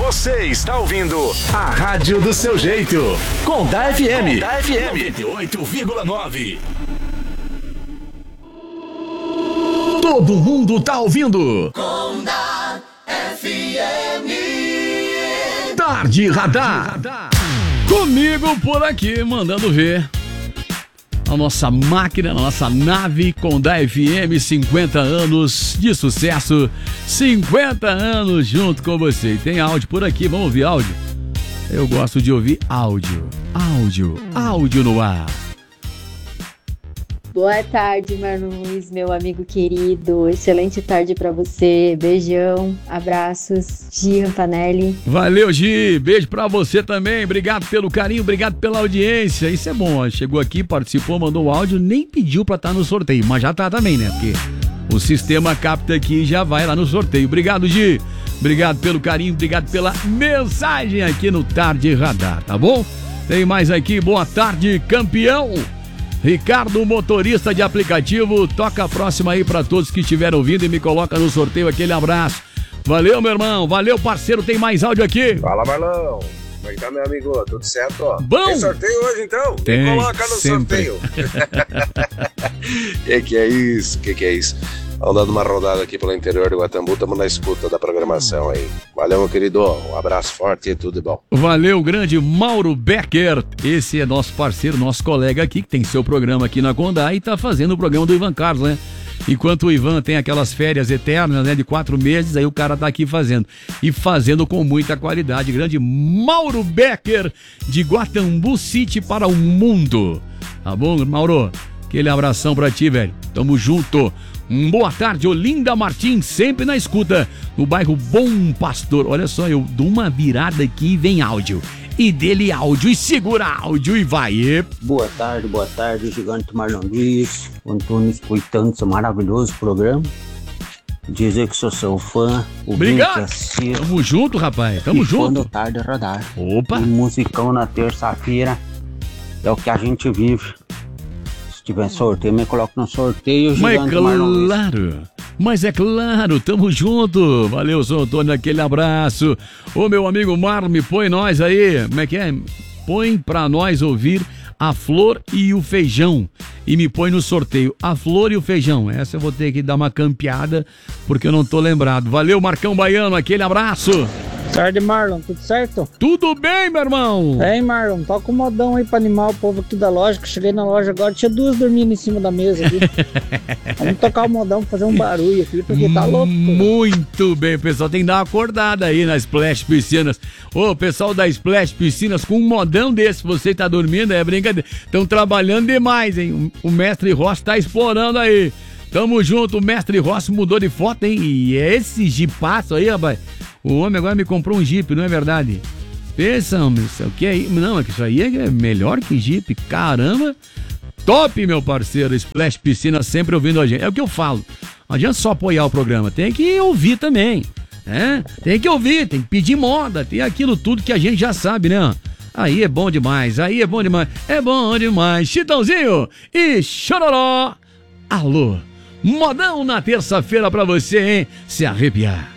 Você está ouvindo a Rádio do Seu Jeito. Condá FM. Condá FM 98,9. Todo mundo tá ouvindo. Condá FM. Tarde Radar. Comigo por aqui, mandando ver a nossa máquina, a nossa nave Condá FM, 50 anos de sucesso, 50 anos junto com você. E tem áudio por aqui, vamos ouvir áudio? Eu gosto de ouvir áudio no ar. Boa tarde, Marlon Luiz, meu amigo querido. Excelente tarde pra você. Beijão, abraços. Gi Rampanelli. Valeu, Gi. Beijo pra você também. Obrigado pelo carinho, obrigado pela audiência. Isso é bom. Chegou aqui, participou, mandou o áudio, nem pediu pra estar no sorteio, mas já tá também, né? Porque o sistema capta aqui e já vai lá no sorteio. Obrigado, Gi. Obrigado pelo carinho, obrigado pela mensagem aqui no Tarde Radar, tá bom? Tem mais aqui. Boa tarde, campeão. Ricardo, motorista de aplicativo, toca a próxima aí pra todos que estiveram ouvindo e me coloca no sorteio. Aquele abraço. Valeu, meu irmão. Valeu, parceiro. Tem mais áudio aqui. Fala, Marlão. Como é que tá, meu amigo? Tudo certo, ó? Bom. Tem sorteio hoje, então? Tem, me coloca no sempre. sorteio. Que é isso? Que é isso? Vamos dando uma rodada aqui pelo interior do Guatambu, estamos na escuta da programação aí. Valeu, meu querido, um abraço forte e tudo de bom. Valeu, grande Mauro Becker. Esse é nosso parceiro, nosso colega aqui, que tem seu programa aqui na Condá e tá fazendo o programa do Ivan Carlos, né? Enquanto o Ivan tem aquelas férias eternas, né, de 4 meses, aí o cara tá aqui fazendo. E fazendo com muita qualidade. Grande Mauro Becker, de Guatambu City para o mundo. Tá bom, Mauro? Aquele abração pra ti, velho. Tamo junto. Boa tarde, Olinda Martins, sempre na escuta, no bairro Bom Pastor. Olha só, eu dou uma virada aqui e vem áudio. E dele áudio, e segura áudio e vai. Boa tarde, gigante Marlon Luiz, Antônio, escutando esse maravilhoso programa. Dizer que sou seu fã. Obrigado. Tamo junto, rapaz, tamo junto. Tarde Radar. Opa. E musicão na terça-feira é o que a gente vive. Se tiver sorteio, me coloca no sorteio. Mas é claro, tamo junto. Valeu, seu Antônio, aquele abraço. Ô, meu amigo Marlon, me põe nós aí. Como é que é? Põe pra nós ouvir a Flor e o Feijão. E me põe no sorteio a Flor e o Feijão. Essa eu vou ter que dar uma campeada, porque eu não tô lembrado. Valeu, Marcão Baiano, aquele abraço. Tarde, Marlon, tudo certo? Tudo bem, meu irmão? Hein, Marlon, toca um modão aí pra animar o povo aqui da loja, que cheguei na loja agora, tinha 2 dormindo em cima da mesa aqui. Vamos tocar o modão pra fazer um barulho aqui, porque tá louco. Muito bem, o pessoal tem que dar uma acordada aí na Splash Piscinas. Ô, pessoal da Splash Piscinas, com um modão desse, você tá dormindo, é brincadeira. Estão trabalhando demais, hein? O mestre Rossi tá explorando aí. Tamo junto, o mestre Rossi mudou de foto, hein? E esse jipaço aí, rapaz. O homem agora me comprou um Jeep, não é verdade? Pensa, homem, isso aqui é... Não, isso aí é melhor que Jeep. Caramba! Top, meu parceiro. Splash Piscina sempre ouvindo a gente. É o que eu falo. Não adianta só apoiar o programa. Tem que ouvir também. Né? Tem que ouvir, tem que pedir moda. Tem aquilo tudo que a gente já sabe, né? Aí é bom demais, aí é bom demais. É bom demais. Chitãozinho e Chororó. Alô. Modão na terça-feira pra você, hein? Se arrepiar.